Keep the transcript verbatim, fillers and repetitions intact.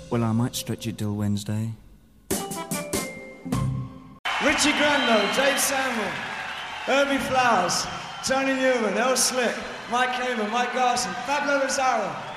Well, I might stretch it till Wednesday. Richie Grando, Dave Samuel, Herbie Flowers, Tony Newman, Earl Slick, Mike Kamen, Mike Garson, Pablo Lazaro,